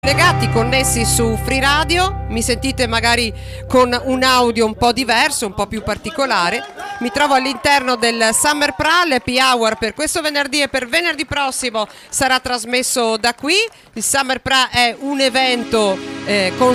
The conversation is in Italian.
Legati connessi su Free Radio, mi sentite magari con un audio un po' diverso, un po' più particolare. Mi trovo all'interno del Summer Pra, l'Happy Hour per questo venerdì e per venerdì prossimo sarà trasmesso da qui. Il Summer Pra è un evento con